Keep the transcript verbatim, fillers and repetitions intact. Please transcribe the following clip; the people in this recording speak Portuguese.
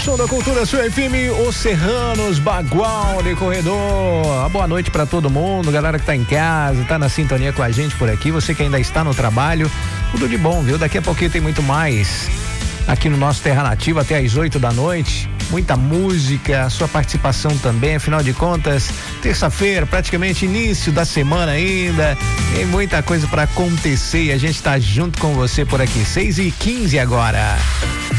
som da Cultura Sul F M, Os Serranos, Bagual de Corredor. Boa noite pra todo mundo, galera que tá em casa, tá na sintonia com a gente por aqui, você que ainda está no trabalho, tudo de bom, viu? Daqui a pouquinho tem muito mais aqui no nosso Terra Nativa até às oito da noite. Muita música, sua participação também, afinal de contas, terça-feira, praticamente início da semana ainda, tem muita coisa para acontecer e a gente tá junto com você por aqui. seis e quinze agora.